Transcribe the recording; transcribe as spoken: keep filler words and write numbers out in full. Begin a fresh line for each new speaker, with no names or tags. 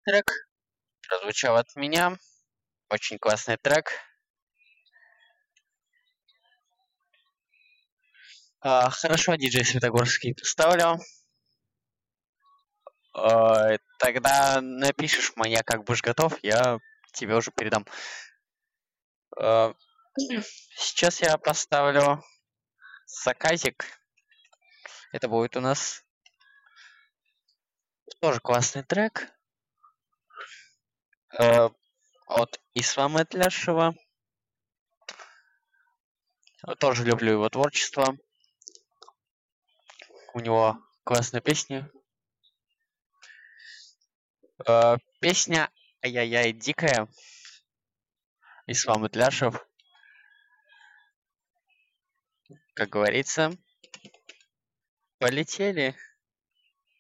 Трек прозвучал от меня. Очень классный трек. А, хорошо, диджей Светогорский поставлю. А, тогда напишешь мне, как будешь готов, я тебе уже передам. А, сейчас я поставлю заказик. Это будет у нас тоже классный трек. А, от Ислама Тляшева. Тоже люблю его творчество. У него классные песни. Э, песня «Ай-яй-яй, дикая». Ислам Итляшев. Как говорится, полетели.